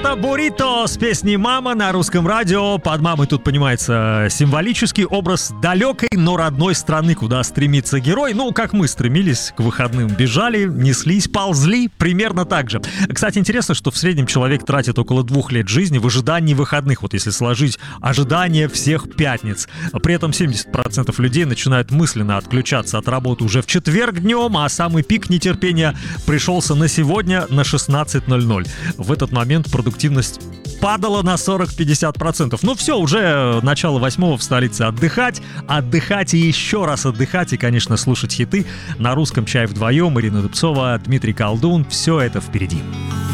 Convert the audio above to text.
Группа «Буррито» с песней «Мама» на русском радио. Под «мамой» тут понимается символический образ далекой, но родной страны, куда стремится герой. Ну, как мы стремились к выходным. Бежали, неслись, ползли. Примерно так же. Кстати, интересно, что в среднем человек тратит около 2 лет жизни в ожидании выходных. Вот если сложить ожидания всех пятниц. При этом 70% людей начинают мысленно отключаться от работы уже в четверг днем, а самый пик нетерпения пришелся на сегодня на 16:00. В этот момент продуктивность падала на 40-50%. Ну все, уже начало 8 в столице. Отдыхать и еще раз отдыхать. И, конечно, слушать хиты на русском «Чай вдвоем». Ирина Дубцова, Дмитрий Колдун. Все это впереди.